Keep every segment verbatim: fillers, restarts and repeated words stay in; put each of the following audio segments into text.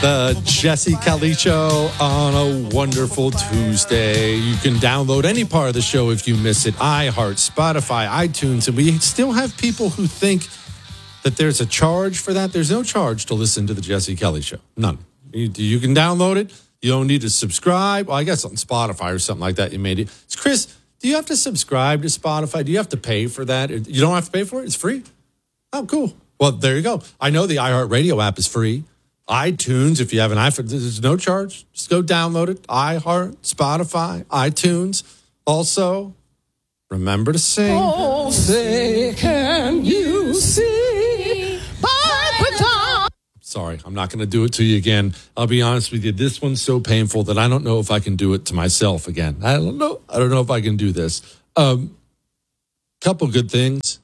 The Jesse Kelly Show on a wonderful Tuesday. You can download any part of the show if you miss it. iHeart, Spotify, iTunes. And we still have people who think that there's a charge for that. There's no charge to listen to the Jesse Kelly Show. None. You, you can download it. You don't need to subscribe. Well, I guess on Spotify or something like that you made it. It's Chris, do you have to subscribe to Spotify? Do you have to pay for that? You don't have to pay for it? It's free? Oh, cool. Well, there you go. I know the iHeartRadio app is free. iTunes, if you have an iPhone, there's no charge. Just go download it. iHeart, Spotify, iTunes. Also, remember to sing. Oh, say, can you see by the dawn? Sorry, I'm not going to do it to you again. I'll be honest with you. This one's so painful that I don't know if I can do it to myself again. I don't know. I don't know if I can do this. Um, couple good things.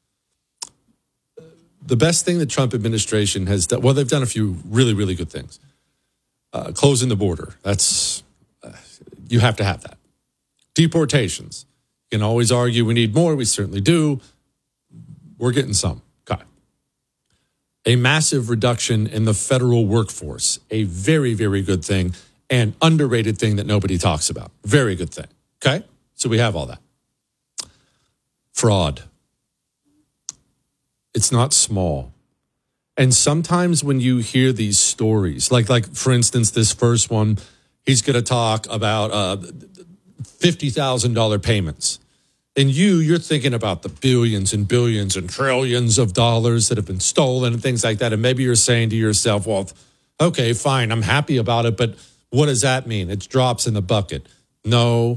The best thing the Trump administration has done, well, they've done a few really, really good things. Uh, closing the border. That's, uh, you have to have that. Deportations. You can always argue we need more. We certainly do. We're getting some. Okay. A massive reduction in the federal workforce. A very, very good thing and underrated thing that nobody talks about. Very good thing. Okay? So we have all that. Fraud. It's not small. And sometimes when you hear these stories, like, like for instance, this first one, he's going to talk about uh, fifty thousand dollars payments. And you, you're thinking about the billions and billions and trillions of dollars that have been stolen and things like that. And maybe you're saying to yourself, well, okay, fine, I'm happy about it, but what does that mean? It's drops in the bucket. No.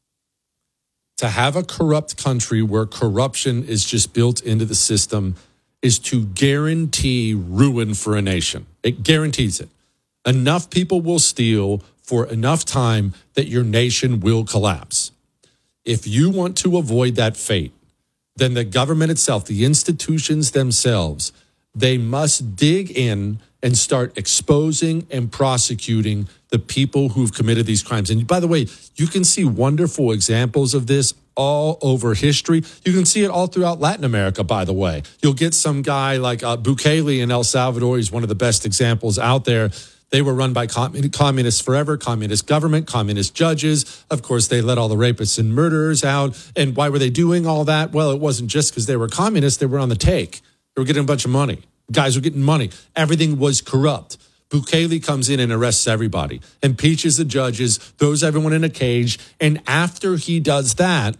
To have a corrupt country where corruption is just built into the system is to guarantee ruin for a nation. It guarantees it. Enough people will steal for enough time that your nation will collapse. If you want to avoid that fate, then the government itself, the institutions themselves, they must dig in and start exposing and prosecuting the people who've committed these crimes. And by the way, you can see wonderful examples of this all over history. You can see it all throughout Latin America, by the way. You'll get some guy like uh, Bukele in El Salvador. He's one of the best examples out there. They were run by commun- communists forever, communist government, communist judges. Of course, they let all the rapists and murderers out. And why were they doing all that? Well, it wasn't just because they were communists. They were on the take. They were getting a bunch of money. Guys were getting money. Everything was corrupt. Bukele comes in and arrests everybody, impeaches the judges, throws everyone in a cage. And after he does that,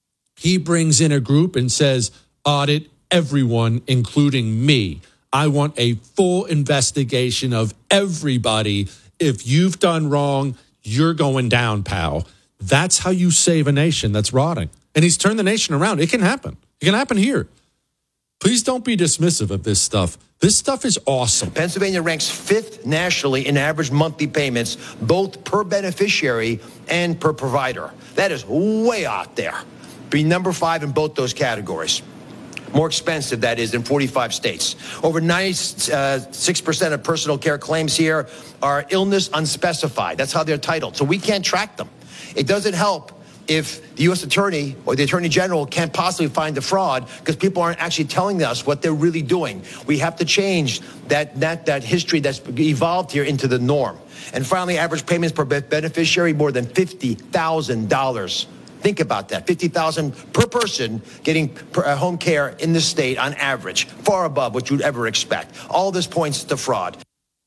he brings in a group and says, audit everyone, including me. I want a full investigation of everybody. If you've done wrong, you're going down, pal. That's how you save a nation that's rotting. And he's turned the nation around. It can happen. It can happen here. Please don't be dismissive of this stuff. This stuff is awesome. Pennsylvania ranks fifth nationally in average monthly payments, both per beneficiary and per provider. That is way out there. Be number five in both those categories. More expensive, that is, in forty-five states. Over ninety-six percent of personal care claims here are illness unspecified. That's how they're titled. So we can't track them. It doesn't help if the U S attorney or the attorney general can't possibly find the fraud because people aren't actually telling us what they're really doing. We have to change that, that, that history that's evolved here into the norm. And finally, average payments per beneficiary, more than fifty thousand dollars. Think about that, fifty thousand dollars per person getting home care in the state on average, far above what you'd ever expect. All this points to fraud.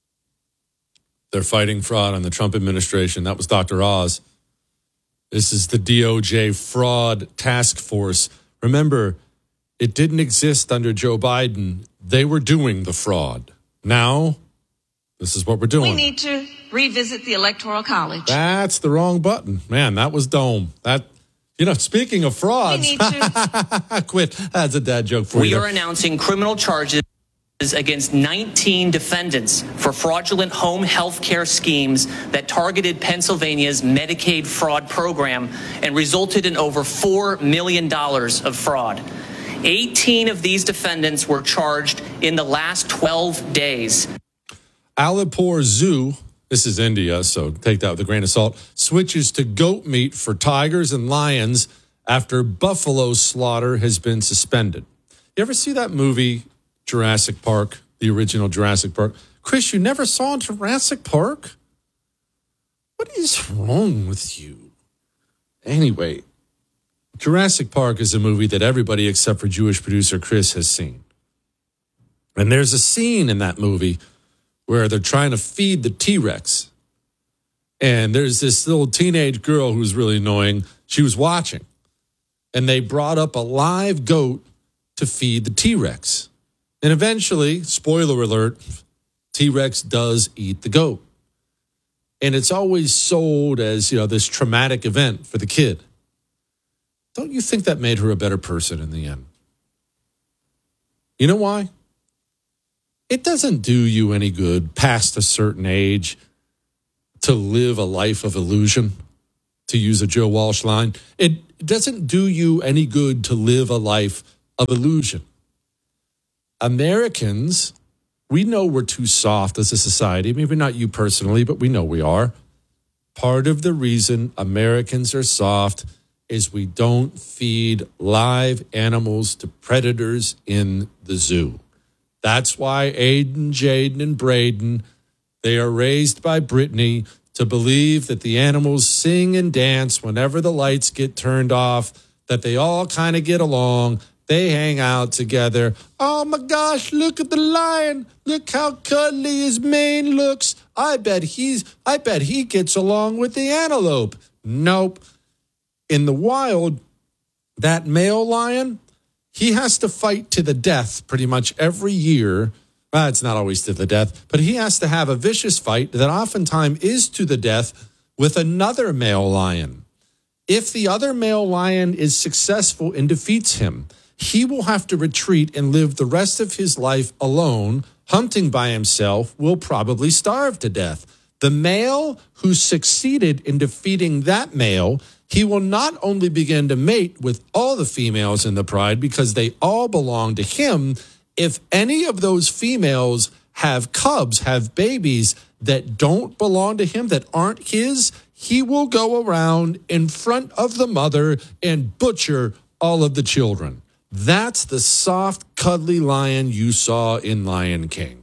They're fighting fraud on the Trump administration. That was Doctor Oz. This is the D O J fraud task force. Remember, it didn't exist under Joe Biden. They were doing the fraud. Now, this is what we're doing. We need to revisit the Electoral College. That's the wrong button. Man, that was Dome. That, you know, speaking of frauds. We need to. Quit. That's a dad joke for we you. We are announcing criminal charges against nineteen defendants for fraudulent home health care schemes that targeted Pennsylvania's Medicaid fraud program and resulted in over four million dollars of fraud. eighteen of these defendants were charged in the last twelve days. Alipur Zoo, this is India, so take that with a grain of salt, switches to goat meat for tigers and lions after buffalo slaughter has been suspended. You ever see that movie, Jurassic Park, the original Jurassic Park? Chris, you never saw Jurassic Park? What is wrong with you? Anyway, Jurassic Park is a movie that everybody except for Jewish producer Chris has seen. And there's a scene in that movie where they're trying to feed the T-Rex. And there's this little teenage girl who's really annoying. She was watching. And they brought up a live goat to feed the T-Rex. And eventually, spoiler alert, T-Rex does eat the goat. And it's always sold as, you know, this traumatic event for the kid. Don't you think that made her a better person in the end? You know why? It doesn't do you any good past a certain age to live a life of illusion, to use a Joe Walsh line. It doesn't do you any good to live a life of illusion. Americans, we know we're too soft as a society. Maybe not you personally, but we know we are. Part of the reason Americans are soft is we don't feed live animals to predators in the zoo. That's why Aiden, Jaden, and Braden, they are raised by Brittany to believe that the animals sing and dance whenever the lights get turned off, that they all kind of get along. They hang out together. Oh my gosh, look at the lion. Look how cuddly his mane looks. I bet he's I bet he gets along with the antelope. Nope. In the wild, that male lion, he has to fight to the death pretty much every year. Well, it's not always to the death, but he has to have a vicious fight that oftentimes is to the death with another male lion. If the other male lion is successful and defeats him, he will have to retreat and live the rest of his life alone, hunting by himself, will probably starve to death. The male who succeeded in defeating that male, he will not only begin to mate with all the females in the pride because they all belong to him. If any of those females have cubs, have babies that don't belong to him, that aren't his, he will go around in front of the mother and butcher all of the children. That's the soft, cuddly lion you saw in Lion King.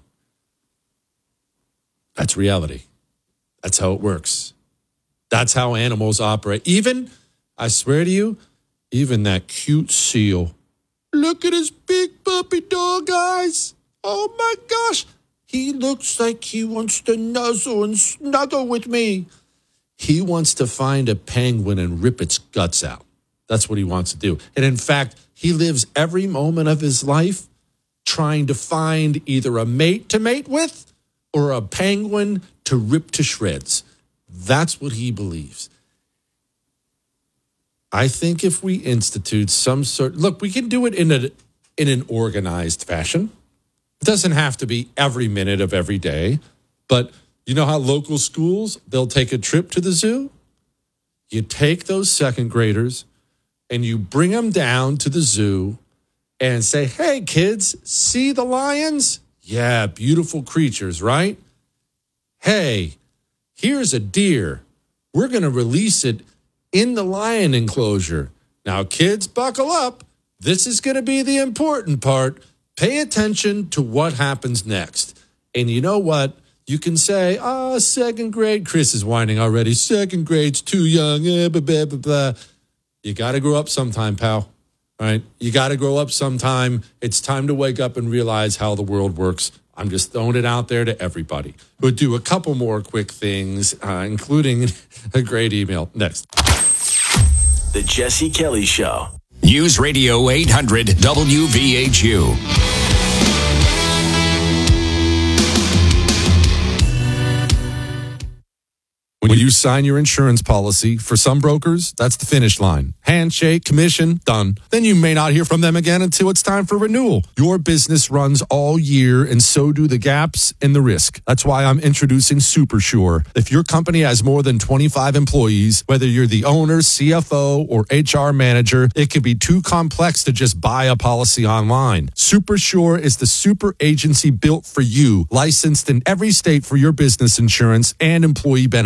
That's reality. That's how it works. That's how animals operate. Even, I swear to you, even that cute seal. Look at his big puppy dog eyes. Oh my gosh. He looks like he wants to nuzzle and snuggle with me. He wants to find a penguin and rip its guts out. That's what he wants to do. And in fact, he lives every moment of his life trying to find either a mate to mate with or a penguin to rip to shreds. That's what he believes. I think if we institute some sort, look, we can do it in a in an organized fashion. It doesn't have to be every minute of every day, but you know how local schools, they'll take a trip to the zoo? You take those second graders and you bring them down to the zoo and say, hey, kids, see the lions? Yeah, beautiful creatures, right? Hey, here's a deer. We're going to release it in the lion enclosure. Now, kids, buckle up. This is going to be the important part. Pay attention to what happens next. And you know what? You can say, oh, second grade. Chris is whining already. Second grade's too young. Eh, blah, blah, blah, blah. You got to grow up sometime, pal. All right? You got to grow up sometime. It's time to wake up and realize how the world works. I'm just throwing it out there to everybody. We'll do a couple more quick things, uh, including a great email. Next. The Jesse Kelly Show. News Radio eight hundred W V H U. When you sign your insurance policy, for some brokers, that's the finish line. Handshake, commission, done. Then you may not hear from them again until it's time for renewal. Your business runs all year, and so do the gaps and the risk. That's why I'm introducing SuperSure. If your company has more than twenty-five employees, whether you're the owner, C F O, or H R manager, it can be too complex to just buy a policy online. SuperSure is the super agency built for you, licensed in every state for your business insurance and employee benefits.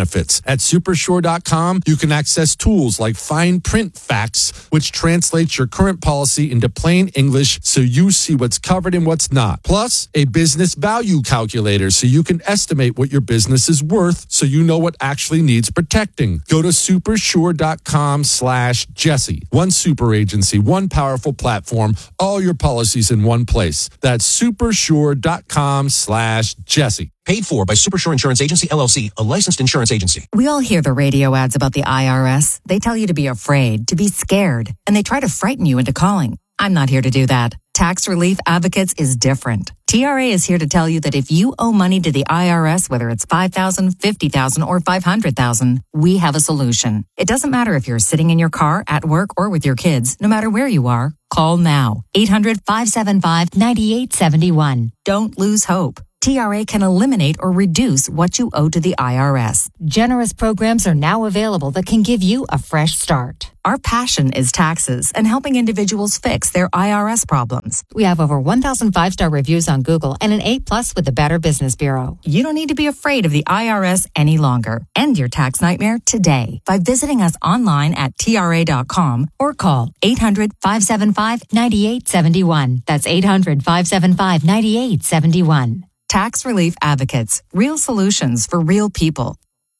At supersure dot com, you can access tools like Fine Print Facts, which translates your current policy into plain English so you see what's covered and what's not. Plus, a business value calculator so you can estimate what your business is worth so you know what actually needs protecting. Go to supersure dot com slash Jesse. One super agency, one powerful platform, all your policies in one place. That's supersure dot com slash Jesse. Paid for by Supersure Insurance Agency, L L C, a licensed insurance agency. We all hear the radio ads about the I R S. They tell you to be afraid, to be scared, and they try to frighten you into calling. I'm not here to do that. Tax Relief Advocates is different. T R A is here to tell you that if you owe money to the I R S, whether it's five thousand dollars, fifty thousand dollars, or five hundred thousand dollars, we have a solution. It doesn't matter if you're sitting in your car, at work, or with your kids. No matter where you are, call now. eight hundred, five seven five, nine eight seven one. Don't lose hope. T R A can eliminate or reduce what you owe to the I R S. Generous programs are now available that can give you a fresh start. Our passion is taxes and helping individuals fix their I R S problems. We have over one thousand five-star reviews on Google and an A plus with the Better Business Bureau. You don't need to be afraid of the I R S any longer. End your tax nightmare today by visiting us online at T R A dot com or call eight hundred, five seven five, nine eight seven one. That's eight hundred, five seven five, nine eight seven one. Tax Relief Advocates. Real solutions for real people.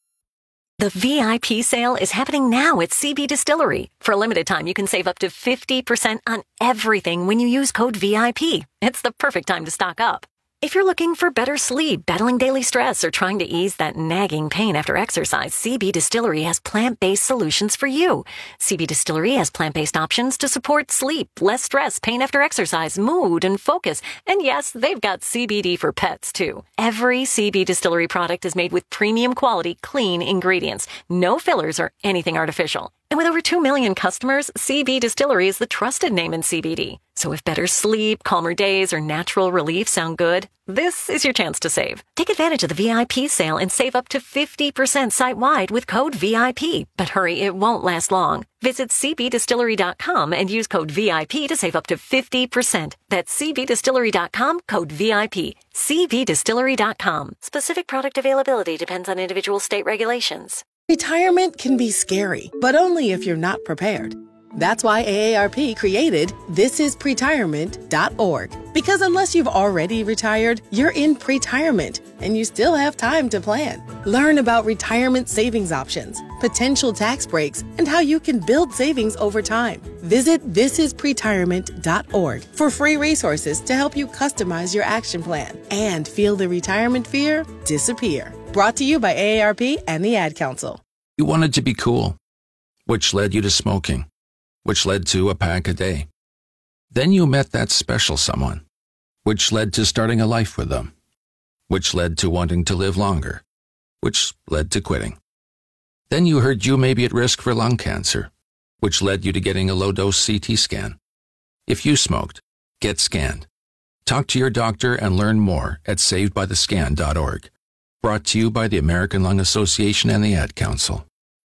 The V I P sale is happening now at C B Distillery. For a limited time, you can save up to fifty percent on everything when you use code V I P. It's the perfect time to stock up. If you're looking for better sleep, battling daily stress, or trying to ease that nagging pain after exercise, C B Distillery has plant-based solutions for you. C B Distillery has plant-based options to support sleep, less stress, pain after exercise, mood, and focus. And yes, they've got C B D for pets, too. Every C B Distillery product is made with premium quality, clean ingredients. No fillers or anything artificial. And with over two million customers, C B Distillery is the trusted name in C B D. So if better sleep, calmer days, or natural relief sound good, this is your chance to save. Take advantage of the V I P sale and save up to fifty percent site-wide with code V I P. But hurry, it won't last long. Visit C B distillery dot com and use code V I P to save up to fifty percent. That's C B distillery dot com, code V I P. C B distillery dot com. Specific product availability depends on individual state regulations. Retirement can be scary, but only if you're not prepared. That's why A A R P created this is pretirement dot org. Because unless you've already retired, you're in pretirement, and you still have time to plan. Learn about retirement savings options, potential tax breaks, and how you can build savings over time. Visit this is pretirement dot org for free resources to help you customize your action plan and feel the retirement fear disappear. Brought to you by A A R P and the Ad Council. You wanted to be cool, which led you to smoking, which led to a pack a day. Then you met that special someone, which led to starting a life with them, which led to wanting to live longer, which led to quitting. Then you heard you may be at risk for lung cancer, which led you to getting a low-dose C T scan. If you smoked, get scanned. Talk to your doctor and learn more at saved by the scan dot org. Brought to you by the American Lung Association and the Ad Council.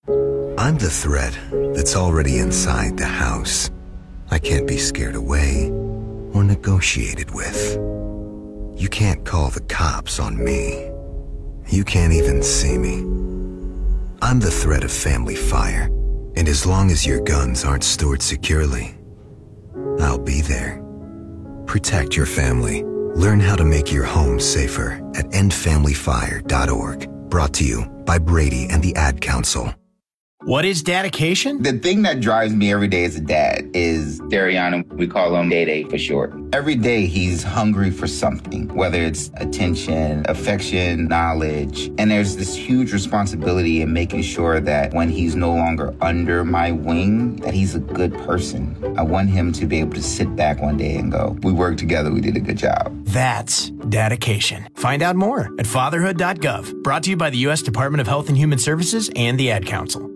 I'm the threat that's already inside the house. I can't be scared away or negotiated with. You can't call the cops on me. You can't even see me. I'm the threat of family fire, and as long as your guns aren't stored securely, I'll be there. Protect your family. Learn how to make your home safer at end family fire dot org. Brought to you by Brady and the Ad Council. What is dedication? The thing that drives me every day as a dad is Dariana. We call him Day Day for short. Every day he's hungry for something, whether it's attention, affection, knowledge. And there's this huge responsibility in making sure that when he's no longer under my wing, that he's a good person. I want him to be able to sit back one day and go, we worked together, we did a good job. That's dedication. Find out more at fatherhood dot gov. Brought to you by the U S Department of Health and Human Services and the Ad Council.